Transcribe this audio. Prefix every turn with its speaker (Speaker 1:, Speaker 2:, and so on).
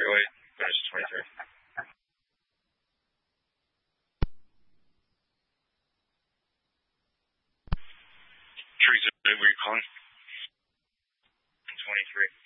Speaker 1: Freeway, finish 23. Teresa, where are you calling? 23.